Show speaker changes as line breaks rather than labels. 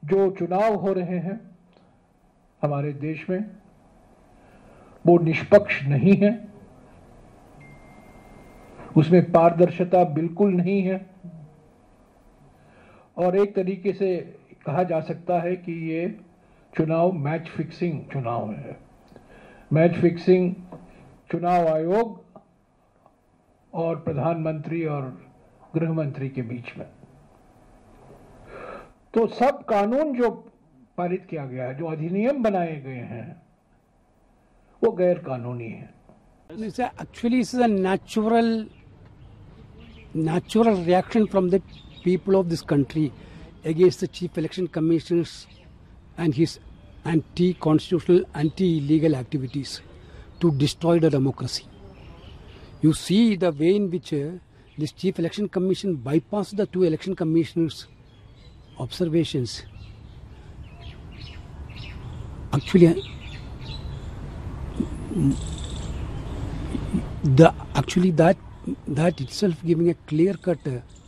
जो चुनाव हो रहे हैं हमारे देश में वो निष्पक्ष नहीं है, उसमें पारदर्शिता बिल्कुल नहीं है और एक तरीके से कहा जा सकता है कि ये चुनाव मैच फिक्सिंग चुनाव है। मैच फिक्सिंग चुनाव आयोग और प्रधानमंत्री और गृह मंत्री के बीच में। तो सब कानून जो पारित किया गया है, जो अधिनियम बनाए गए हैं, वो गैर कानूनी है।
Actually, this is a natural reaction from the people of this country against the Chief Election Commissioners and his anti-constitutional, anti-legal activities to destroy the democracy. You see the way in which this Chief Election Commission bypassed the two election commissioners' observations. Actually, that itself giving a clear-cut